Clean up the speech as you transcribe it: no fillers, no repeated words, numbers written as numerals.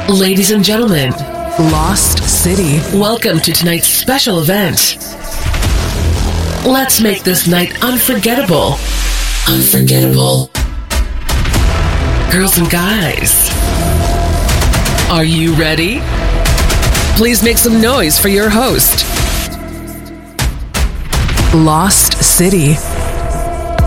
Ladies and gentlemen, Lost City. welcome to tonight's special event. Let's make this night unforgettable. Unforgettable. Girls and guys, are you ready? Please make some noise for your host. Lost City.